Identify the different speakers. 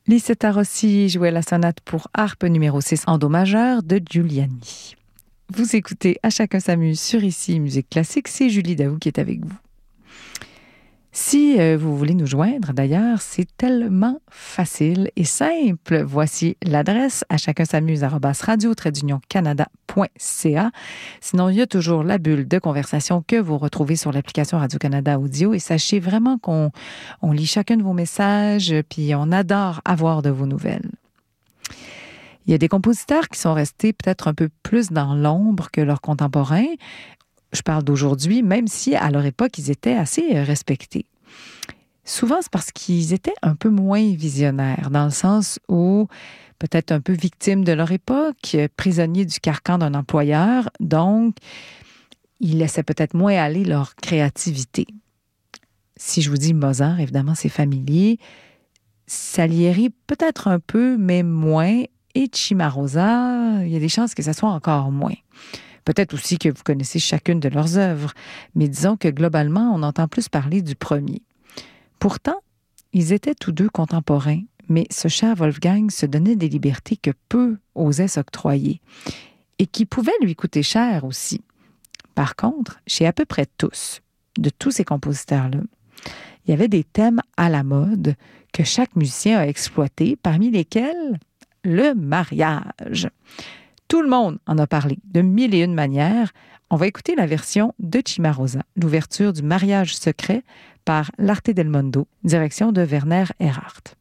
Speaker 1: Lisetta Rossi jouait la sonate pour harpe numéro 6 en do majeur de Giuliani. Vous écoutez À chacun s'amuse sur Ici Musique Classique, c'est Julie Daou qui est avec vous. Si vous voulez nous joindre, d'ailleurs, c'est tellement facile et simple. Voici l'adresse à chacun s'amuse@radio-canada.ca. Sinon, il y a toujours la bulle de conversation que vous retrouvez sur l'application Radio-Canada Audio. Et sachez vraiment qu'on lit chacun de vos messages, puis on adore avoir de vos nouvelles. Il y a des compositeurs qui sont restés peut-être un peu plus dans l'ombre que leurs contemporains. Je parle d'aujourd'hui, même si à leur époque, ils étaient assez respectés. Souvent, c'est parce qu'ils étaient un peu moins visionnaires, dans le sens où peut-être un peu victimes de leur époque, prisonniers du carcan d'un employeur, donc ils laissaient peut-être moins aller leur créativité. Si je vous dis Mozart, évidemment, c'est familier. Salieri, peut-être un peu, mais moins. Et Cimarosa, il y a des chances que ça soit encore moins. Peut-être aussi que vous connaissez chacune de leurs œuvres, mais disons que globalement, on entend plus parler du premier. Pourtant, ils étaient tous deux contemporains, mais ce cher Wolfgang se donnait des libertés que peu osaient s'octroyer et qui pouvaient lui coûter cher aussi. Par contre, chez à peu près tous, de tous ces compositeurs-là, il y avait des thèmes à la mode que chaque musicien a exploités, parmi lesquels le mariage. Tout le monde en a parlé de mille et une manières. On va écouter la version de Cimarosa, l'ouverture du mariage secret par l'Arte del Mondo, direction de Werner Erhardt.